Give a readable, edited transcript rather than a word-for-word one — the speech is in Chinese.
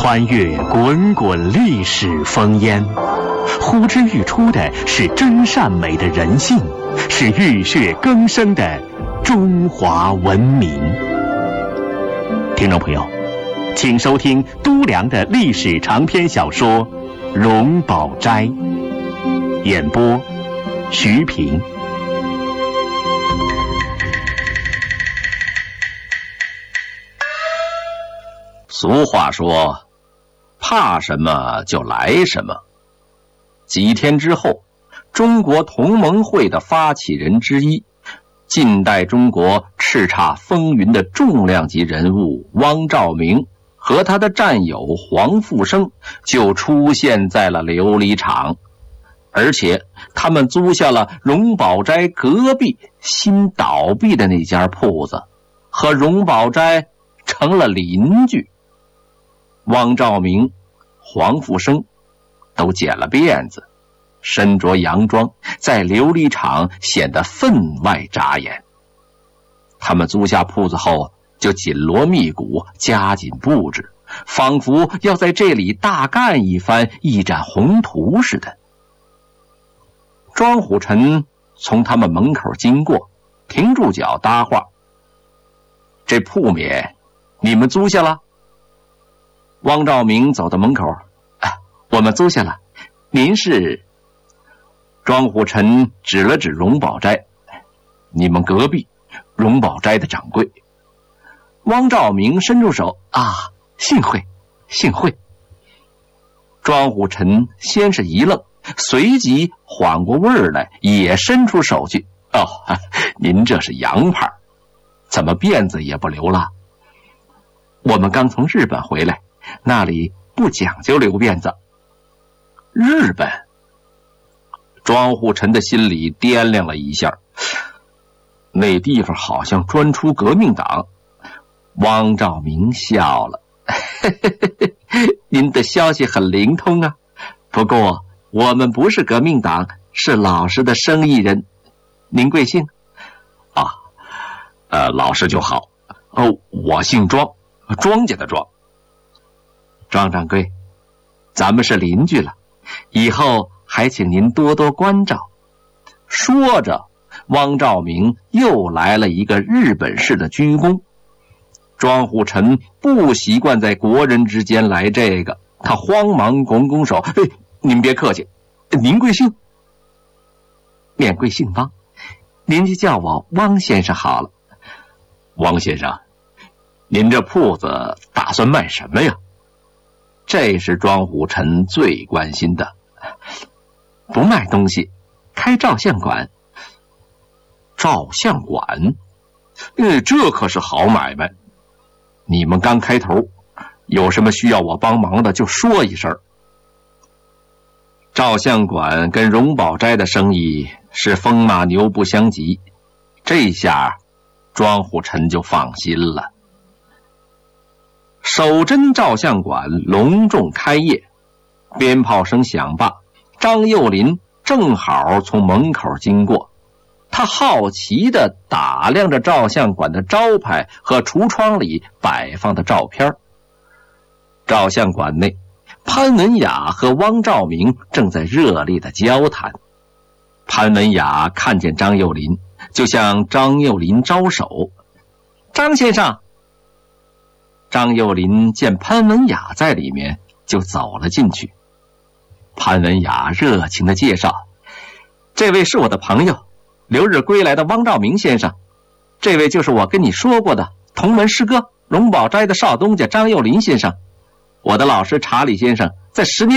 穿越滚滚历史烽烟，呼之欲出的是真善美的人性，是浴血更生的中华文明。听众朋友，请收听都良的历史长篇小说《荣宝斋》，演播徐平。 俗话说，怕什么就来什么。几天之后，中国同盟会的发起人之一，近代中国叱咤风云的重量级人物汪兆铭和他的战友黄复生就出现在了琉璃厂，而且他们租下了荣宝斋隔壁新倒闭的那家铺子，和荣宝斋成了邻居。汪兆铭、黄复生都剪了辫子，身着洋装，在琉璃厂显得分外扎眼。他们租下铺子后就紧锣密鼓，加紧布置，仿佛要在这里大干一番，一展宏图似的。庄虎臣从他们门口经过，停住脚搭话：“这铺面你们租下了？”汪兆铭走到门口：“我们租下了，您是？”庄虎臣指了指荣宝斋：“你们隔壁荣宝斋的掌柜。”汪兆铭伸出手：“幸会，幸会。”庄虎臣先是一愣，随即缓过味儿来，也伸出手去：“您这是洋派，怎么辫子也不留了？我们刚从日本回来，那里不讲究留辫子。”日本？庄虎臣的心里掂量了一下，那地方好像专出革命党。汪兆铭笑了：“您的消息很灵通啊，不过我们不是革命党，是老实的生意人。您贵姓？”老实就好。我姓庄，庄家的庄。庄掌柜，咱们是邻居了，以后还请您多多关照。说着，汪兆铭又来了一个日本式的鞠躬。庄虎臣不习惯在国人之间来这个，他慌忙拱拱手：“您别客气，您贵姓？”“免贵姓汪，您就叫我汪先生好了。”“汪先生，您这铺子打算卖什么呀？”这是庄虎臣最关心的。“不卖东西，开照相馆。”“照相馆？这可是好买卖。你们刚开头，有什么需要我帮忙的就说一声。”照相馆跟荣宝斋的生意是风马牛不相及，这下庄虎臣就放心了。守贞照相馆隆重开业，鞭炮声响罢，张幼林正好从门口经过，他好奇地打量着照相馆的招牌和橱窗里摆放的照片。照相馆内，潘文雅和汪兆铭正在热烈地交谈。潘文雅看见张幼林，就向张幼林招手：“张先生。”张幼林见潘文雅在里面，就走了进去。潘文雅热情地介绍：“这位是我的朋友，留日归来的汪兆铭先生。这位就是我跟你说过的同门师哥荣宝斋的少东家张幼林先生。我的老师查理先生在10年